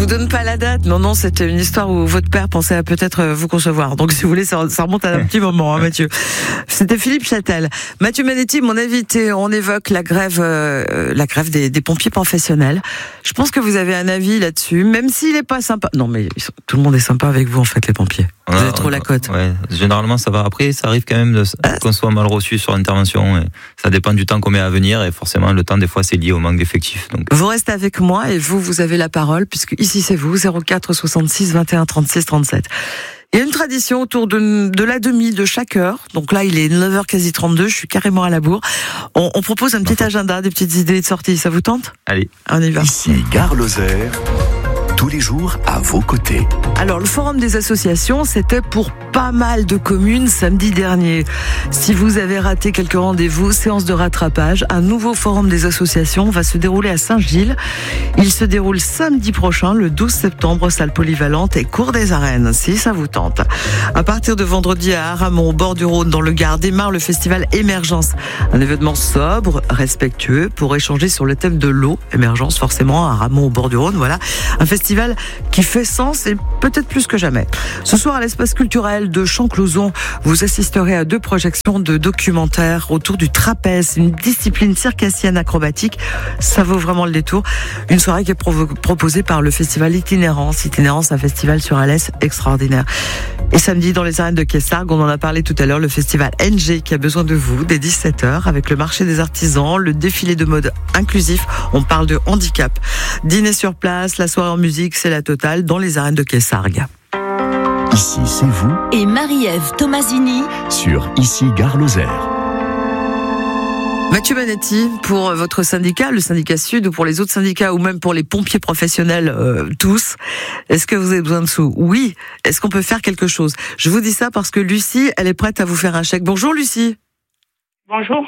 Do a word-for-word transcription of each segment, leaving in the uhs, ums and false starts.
vous donne pas la date. Non, non, c'était une histoire où votre père pensait à peut-être vous concevoir. Donc, si vous voulez, ça, ça remonte à un petit moment, hein, Mathieu. C'était Philippe Châtel. Mathieu Manetti, mon invité. On évoque la grève, euh, la grève des, des pompiers professionnels. Je pense que vous avez un avis là-dessus, même s'il est pas sympa. Non, mais tout le monde est sympa avec vous, en fait, les pompiers. Vous Ouais, avez trop la cote. Ouais, généralement ça va. Après, ça arrive quand même de, Ah. qu'on soit mal reçu sur l'intervention. Et ça dépend du temps qu'on met à venir et forcément le temps des fois c'est lié au manque d'effectifs. Donc. Vous restez avec moi et vous, vous avez la parole puisque ici c'est vous, zéro quatre soixante-six vingt et un trente-six trente-sept. Il y a une tradition autour de, de la demi de chaque heure. Donc là, il est neuf heures quasi trente-deux, je suis carrément à la bourre. On, on propose un petit agenda, des petites idées de sortie. Ça vous tente ? Allez. On y va. Ici, Gare Lozère, tous les jours à vos côtés. Alors, le forum des associations, c'était pour pas mal de communes samedi dernier. Si vous avez raté quelques rendez-vous, séance de rattrapage, un nouveau forum des associations va se dérouler à Saint-Gilles. Il se déroule samedi prochain, le douze septembre, salle polyvalente et cour des Arènes, si ça vous tente. À partir de vendredi à Aramon, au bord du Rhône, dans le Gard, démarre le festival Émergence. Un événement sobre, respectueux, pour échanger sur le thème de l'eau. Émergence, forcément, à Aramon, au bord du Rhône, voilà. Un festival qui fait sens et peut-être plus que jamais. Ce soir, à l'espace culturel de Champclouzon, vous assisterez à deux projections de documentaires autour du trapèze, une discipline circassienne acrobatique. Ça vaut vraiment le détour. Une soirée qui est provo- proposée par le festival Itinérance. Itinérance, un festival sur Alès extraordinaire. Et samedi, dans les arènes de Kessargues, on en a parlé tout à l'heure, le festival N G qui a besoin de vous, dès dix-sept heures, avec le marché des artisans, le défilé de mode inclusif. On parle de handicap. Dîner sur place, la soirée en musique, c'est la totale dans les arènes de Kessargues. Ici, c'est vous Et Marie-Ève Tomasini sur Ici, Gare Lozère. Mathieu Manetti, pour votre syndicat, le syndicat Sud, ou pour les autres syndicats, ou même pour les pompiers professionnels, euh, tous, est-ce que vous avez besoin de sous ? Oui. Est-ce qu'on peut faire quelque chose ? Je vous dis ça parce que Lucie, elle est prête à vous faire un chèque. Bonjour Lucie. Bonjour.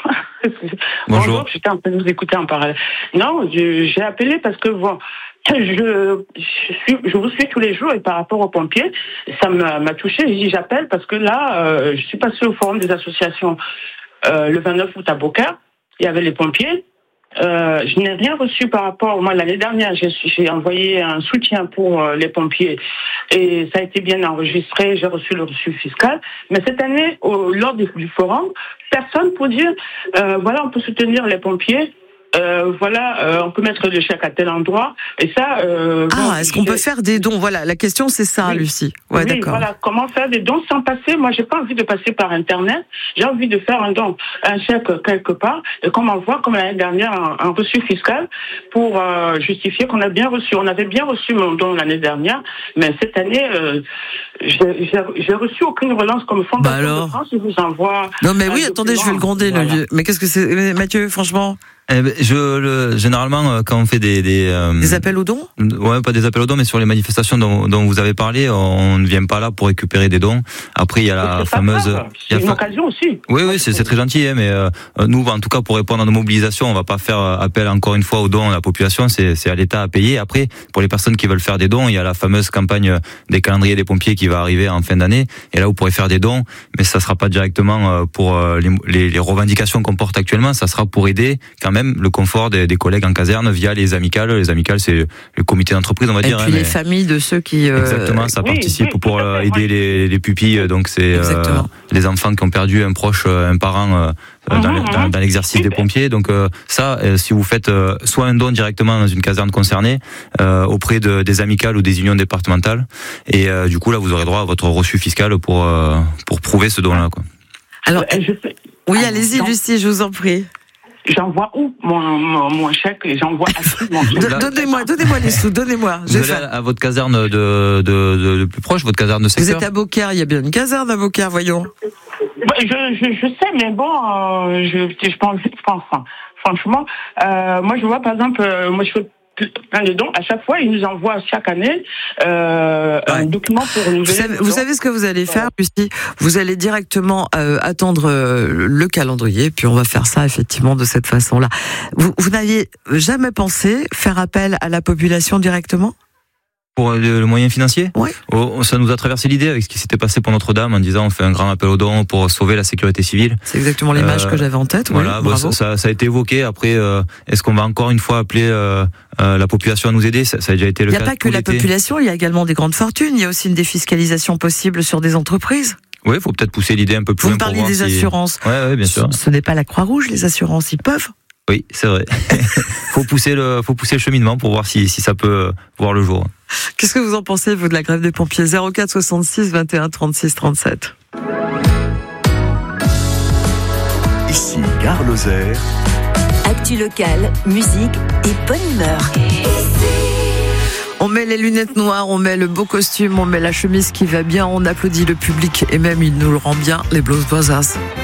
Bonjour. J'étais en train de vous écouter en parallèle. Non, je- j'ai appelé parce que bon, je, je, suis, je vous suis tous les jours et par rapport aux pompiers, ça m'a, m'a touché. J'ai dit j'appelle parce que là, euh, je suis passée au forum des associations euh, le vingt-neuf août à Beaucaire. Il y avait les pompiers. Euh, je n'ai rien reçu par rapport. Moi, l'année dernière, j'ai, j'ai envoyé un soutien pour euh, les pompiers et ça a été bien enregistré. J'ai reçu le reçu fiscal. Mais cette année, au, lors du, du forum, personne pour dire euh, voilà, on peut soutenir les pompiers. Euh, voilà, euh, on peut mettre le chèque à tel endroit. Et ça. Euh, Ah, bon, est-ce qu'on j'ai- peut faire des dons ? Voilà, la question c'est ça, Oui. Lucie. Ouais, oui, d'accord. voilà, comment faire des dons sans passer. Moi, j'ai pas envie de passer par Internet. J'ai envie de faire un don, un chèque quelque part, et qu'on m'envoie, comme l'année dernière, un, un reçu fiscal pour euh, justifier qu'on a bien reçu. On avait bien reçu mon don l'année dernière, mais cette année, euh, j'ai, j'ai, j'ai reçu aucune relance comme Fondation Bah alors de France. Je vous envoie. Non mais un oui, attendez, je vais le document. gronder, Voilà. le vieux. Mais qu'est-ce que c'est, mais Mathieu, franchement, Eh ben, je le, généralement euh, quand on fait des des, euh, des appels aux dons ? ouais, pas des appels aux dons, mais sur les manifestations dont, dont vous avez parlé, on ne vient pas là pour récupérer des dons. Après, il y a la C'est pas fameuse. grave. il y C'est a une fa- occasion aussi. Oui, oui, c'est, c'est très gentil, hein, mais euh, nous, en tout cas, pour répondre à nos mobilisations, on va pas faire appel encore une fois aux dons à la population. C'est, c'est à l'État à payer. Après, pour les personnes qui veulent faire des dons, il y a la fameuse campagne des calendriers des pompiers qui va arriver en fin d'année. Et là, vous pourrez faire des dons, mais ça sera pas directement pour les, les, les revendications qu'on porte actuellement. Ça sera pour aider quand même le confort des, des collègues en caserne via les amicales. Les amicales, c'est le comité d'entreprise, on va Et dire. puis hein, les mais... familles de ceux qui... euh, Exactement, ça oui, participe oui, pour tout à fait, aider oui. les, les pupilles. Donc c'est euh, Exactement. les enfants qui ont perdu un proche, euh, un parent euh, dans, Mhm, le- dans, dans l'exercice des pompiers. Donc euh, ça, euh, si vous faites euh, soit un don directement dans une caserne concernée, euh, auprès de, des amicales ou des unions départementales, et euh, du coup là vous aurez droit à votre reçu fiscal pour euh, pour prouver ce don-là, quoi. Alors, Euh, je fais- oui, Ah, allez-y, non. Lucie, je vous en prie. J'envoie où mon, mon, mon chèque et j'envoie à qui mon chèque? Do- Donnez-moi, donnez-moi les sous, donnez-moi. Je Vous vais allez faire. à, à votre caserne de, de, de, de plus proche, votre caserne de Vous secteur. êtes à Beaucaire, il y a bien une caserne à Beaucaire, voyons. Bah, je, je, je sais, mais bon, euh, je, je pense, je pense hein. Franchement, euh, moi je vois par exemple, euh, moi je fais plein de dons. À chaque fois, ils nous envoient chaque année euh, Ouais. un document pour renouveler. Vous savez, les vous dons. savez ce que vous allez faire, Lucie ? Vous allez directement euh, attendre euh, le calendrier, puis on va faire ça effectivement de cette façon-là. Vous, vous n'aviez jamais pensé faire appel à la population directement ? Pour le, le moyen financier, oui. Oh, ça nous a traversé l'idée avec ce qui s'était passé pour Notre-Dame en disant on fait un grand appel aux dons pour sauver la sécurité civile. C'est exactement l'image euh, que j'avais en tête. Voilà, oui, bon, ça, ça, ça a été évoqué. Après, euh, est-ce qu'on va encore une fois appeler euh, euh, la population à nous aider? ça, ça a déjà été le cas. Il n'y a pas que la population, il y a également des grandes fortunes. Il y a aussi une défiscalisation possible sur des entreprises. Oui, il faut peut-être pousser l'idée un peu plus loin. Vous loin. Vous parliez des si... assurances. Oui, ouais, bien sûr. Ce, ce n'est pas la Croix-Rouge, les assurances, ils peuvent. Oui, c'est vrai. faut pousser le, faut pousser le cheminement pour voir si, si ça peut voir le jour. Qu'est-ce que vous en pensez, vous, de la grève des pompiers? zéro quatre soixante-six vingt et un trente-six trente-sept. Ici, Gare Lozère. Actu locale, musique et bonne humeur. On met les lunettes noires, on met le beau costume, on met la chemise qui va bien, on applaudit le public et même il nous le rend bien, les Blues Brothers.